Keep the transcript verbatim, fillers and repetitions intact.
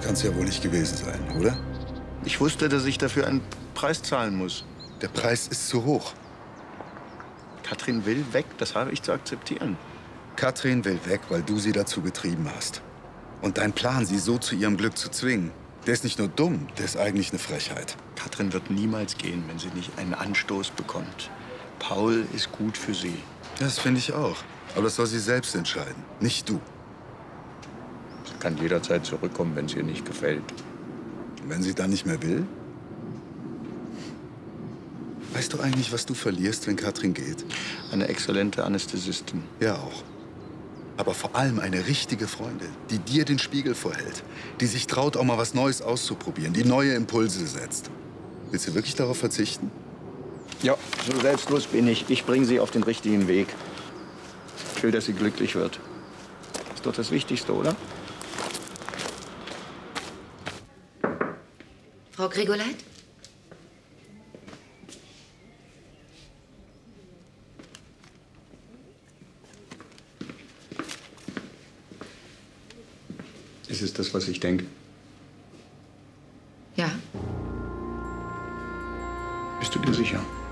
kann es ja wohl nicht gewesen sein, oder? Ich wusste, dass ich dafür einen Preis zahlen muss. Der Preis ist zu hoch. Katrin will weg, das habe ich zu akzeptieren. Katrin will weg, weil du sie dazu getrieben hast. Und dein Plan, sie so zu ihrem Glück zu zwingen, der ist nicht nur dumm, der ist eigentlich eine Frechheit. Katrin wird niemals gehen, wenn sie nicht einen Anstoß bekommt. Paul ist gut für sie. Das finde ich auch. Aber das soll sie selbst entscheiden, nicht du. Sie kann jederzeit zurückkommen, wenn es ihr nicht gefällt. Und wenn sie dann nicht mehr will? Weißt du eigentlich, was du verlierst, wenn Katrin geht? Eine exzellente Anästhesistin. Ja, auch. Aber vor allem eine richtige Freundin, die dir den Spiegel vorhält, die sich traut, auch mal was Neues auszuprobieren, die neue Impulse setzt. Willst du wirklich darauf verzichten? Ja, so selbstlos bin ich. Ich bringe sie auf den richtigen Weg. Ich will, dass sie glücklich wird. Ist doch das Wichtigste, oder? Frau Grigoleit? Ist es das, was ich denke? Ja. Bist du dir sicher?